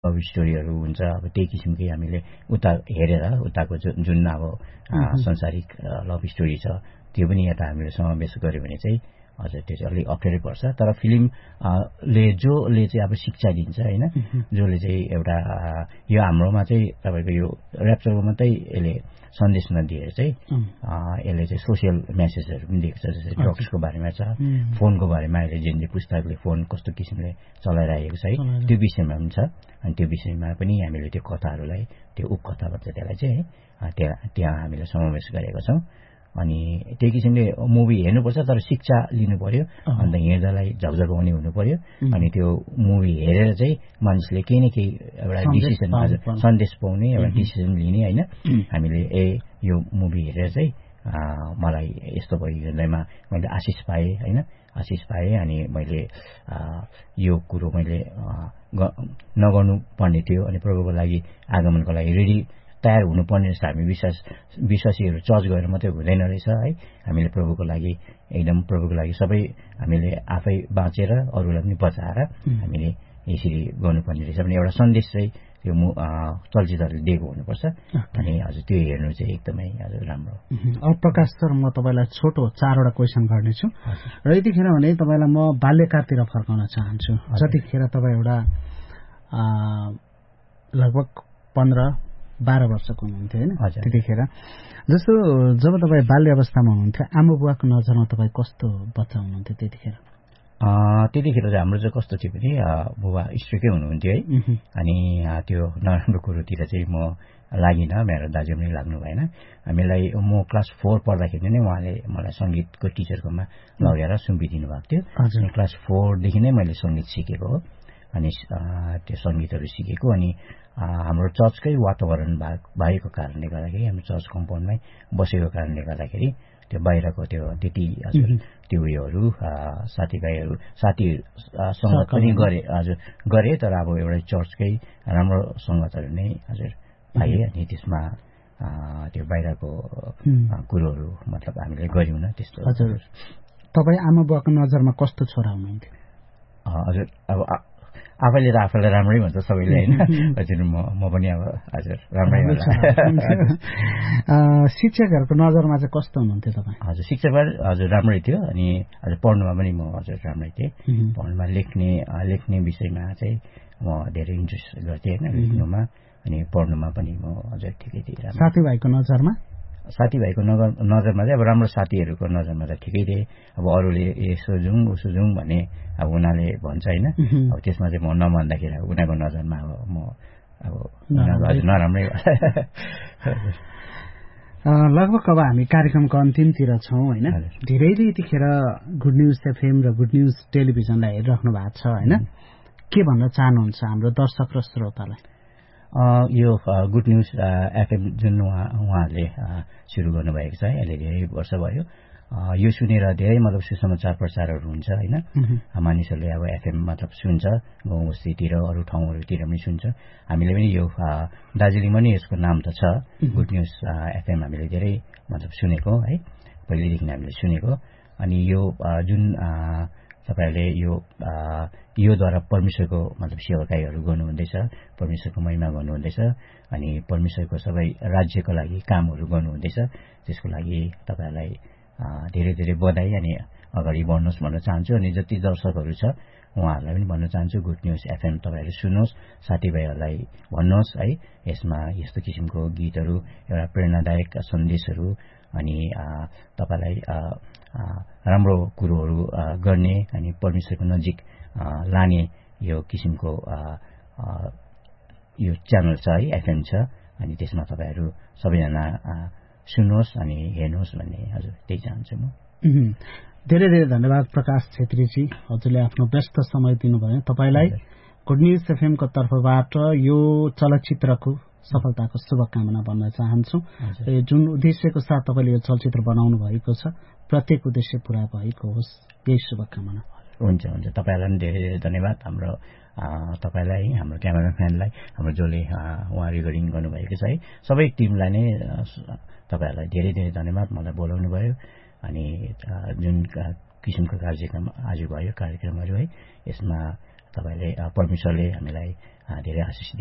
love स्टोरीहरू हुन्छ अब त्यही किसिमकै हामीले उता हेरेर उताको जुन अब संसारिक लभ स्टोरी छ त्यो पनि यता हामीले समावेश गर्यो भने चाहिँ हजुर त्यो चाहिँ अलिक अप्ठ्यारै पर्छ तर फिल्मले जसले चाहिँ अब शिक्षा दिन्छ होइन जसले चाहिँ एउटा यो हाम्रोमा चाहिँ तपाईँको यो ऱ्याप्चरको मात्रै यसले सन्देश नदिएर चाहिँ यसले चाहिँ सोसियल मेसेजहरू पनि दिएको छ जस्तै ड्रग्सको बारेमा छ फोनको बारेमा अहिले जेन पुस्ताकले फोन कस्तो किसिमले चलाइरहेको छ है त्यो विषयमा पनि छ अनि त्यो विषयमा पनि हामीले त्यो कथाहरूलाई त्यो उपकथा भन्छ त्यसलाई चाहिँ त्यहाँ हामीले समावेश गरेका छौँ अनि त्यही किसिमले मुभी हेर्नुपर्छ तर शिक्षा लिनु पर्यो अन्त हेर्दालाई झकझकाउने हुनु पर्यो अनि त्यो मुभी हेरेर चाहिँ मानिसले केही न केही एउटा डिसिसन सन्देश पाउने एउटा डिसिसन लिने होइन हामीले यो मुभी हेरेर चाहिँ मलाई यस्तो भयो हृदयमा मैले आशिष पाएँ होइन आशिष पाएँ अनि मैले यो कुरो मैले नगर्नु पर्ने थियो अनि प्रभुको लागि आगमनको लागि रेडी तयार हुनुपर्ने रहेछ हामी विश्वासीहरू चर्च गएर मात्रै हुँदैन रहेछ है हामीले प्रभुको लागि एकदम प्रभुको लागि सबै हामीले आफै बाँचेर अरूलाई पनि बचाएर हामीले यसरी गर्नुपर्ने रहेछ भने एउटा सन्देश चाहिँ त्यो चलचित्रले दिएको हुनुपर्छ अनि हजुर त्यो हेर्नु चाहिँ एकदमै हजुर राम्रो अब प्रकाश सर म तपाईँलाई छोटो 4वटा क्वेसन गर्नेछु र यतिखेर भने तपाईँलाई म बाल्यकालतिर फर्काउन चाहन्छु जतिखेर तपाईँ एउटा लगभग 15-12 वर्षको हुनुहुन्थ्यो होइन त्यतिखेर जस्तो जब तपाईँ बाल्य अवस्थामा हुनुहुन्थ्यो आमा बुवाको नजरमा तपाईँ कस्तो बच्चा हुनुहुन्थ्यो त्यतिखेर त्यतिखेर चाहिँ हाम्रो चाहिँ कस्तो थियो भने बुबा स्ट्रिकै हुनुहुन्थ्यो है अनि त्यो नराम्रो कुरोतिर चाहिँ म लागिनँ मेरो दाजु पनि लाग्नु भएन हामीलाई म क्लास 4 पढ्दाखेरि नै उहाँले मलाई सङ्गीतको टिचरकोमा लगेर सुम्पिदिनु भएको थियो अनि क्लास 4 देखि नै मैले सङ्गीत सिकेको हो अनि त्यो सङ्गीतहरू सिकेको अनि हाम्रो चर्चकै वातावरण भएको कारणले गर्दाखेरि हाम्रो चर्च कम्पाउन्डमै बसेको कारणले गर्दाखेरि त्यो बाहिरको त्यो त्यति हजुर त्यो उयोहरू साथीभाइहरू साथीसँग पनि गरे तर अब एउटा चर्चकै राम्रो सङ्गतहरू नै हजुर पाएँ अनि त्यसमा त्यो बाहिरको कुरोहरू मतलब हामीले गर्यौँ न त्यस्तो हजुर तपाईँ आमा बुवाको नजरमा कस्तो छोरा हुनुहुन्थ्यो हजुर अब आफैले त आफैलाई राम्रै भन्छ सबैले होइन हजुर म पनि अब हजुर राम्रै शिक्षकहरूको नजरमा चाहिँ कस्तो हुनुहुन्थ्यो तपाईँ हजुर शिक्षकहरू हजुर राम्रै थियो अनि हजुर पढ्नुमा पनि म हजुर राम्रै थिएँ पढ्नुमा लेख्ने विषयमा चाहिँ म धेरै इन्ट्रेस्ट गर्थेँ होइन लेख्नुमा अनि पढ्नुमा पनि म हजुर ठिकै थिएँ साथीभाइको नजरमा नजरमा चाहिँ अब राम्रो साथीहरूको नजरमा त ठिकै थिए अब अरूले यसो जाउँ उसो जाउँ भने अब उनीहरूले भन्छ होइन अब त्यसमा चाहिँ म नमान्दाखेरि अब उनीहरूको नजरमा अब म अब नराम्रै लगभग अब हामी कार्यक्रमको अन्तिमतिर छौँ होइन धेरैले यतिखेर गुड न्युज एफएम र गुड न्युज टेलिभिजनलाई हेरिराख्नु भएको छ होइन के भन्न चाहनुहुन्छ हाम्रो दर्शक र श्रोतालाई यो गुड न्युज एफएम जुन उहाँहरूले सुरु गर्नुभएको छ अहिले धेरै वर्ष भयो यो सुनेर धेरै मतलब सुसमाचार प्रचारहरू हुन्छ होइन मानिसहरूले अब एफएम मतलब सुन्छ गाउँ बस्तीतिर अरू ठाउँहरूतिर पनि सुन्छ हामीले पनि यो दार्जिलिङमा नि यसको नाम त छ गुड न्युज एफएम हामीले धेरै मतलब सुनेको है पहिलेदेखि हामीले सुनेको अनि यो जुन तपाईहरूले योद्वारा परमेश्वरको मतलब सेवाकाईहरू गर्नुहुँदैछ परमेश्वरको महिमा गर्नुहुँदैछ अनि परमेश्वरको सबै राज्यको लागि कामहरू गर्नुहुँदैछ त्यसको लागि तपाईँहरूलाई धेरै धेरै बधाई अनि अगाडि बढ्नुहोस् भन्न चाहन्छु अनि जति दर्शकहरू छ उहाँहरूलाई पनि भन्न चाहन्छु गुड न्युज एफएम तपाईँहरू सुन्नुहोस् साथीभाइहरूलाई भन्नुहोस् है यसमा यस्तो किसिमको गीतहरू एउटा प्रेरणादायक सन्देशहरू अनि तपाईँलाई राम्रो कुरोहरू गर्ने अनि परमेश्वरको नजिक लाने यो किसिमको यो च्यानल छ है एफएम छ अनि त्यसमा तपाईँहरू सबैजना सुन्नुहोस् अनि हेर्नुहोस् भन्ने हजुर त्यही चाहन्छु म धेरै धेरै धन्यवाद प्रकाश छेत्रीजी हजुरले आफ्नो व्यस्त समय दिनुभयो तपाईँलाई गुड न्युज एफएमको तर्फबाट यो चलचित्रको सफलताको शुभकामना भन्न चाहन्छु जुन उद्देश्यको साथ तपाईँले यो चलचित्र बनाउनु भएको छ प्रत्येक उद्देश्य पूरा भएको होस् यही शुभकामना हुन्छ हुन्छ तपाईँलाई पनि धेरै धेरै धन्यवाद हाम्रो तपाईँलाई हाम्रो क्यामेराम्यानलाई हाम्रो जसले उहाँ रेकर्डिङ गर्नुभएको छ है सबै टिमलाई नै तपाईँहरूलाई धेरै धेरै धन्यवाद मलाई बोलाउनु भयो अनि जुन किसिमको कार्यक्रम आज भयो कार्यक्रमहरू है यसमा तपाईँले परमेश्वरले हामीलाई धेरै आशिष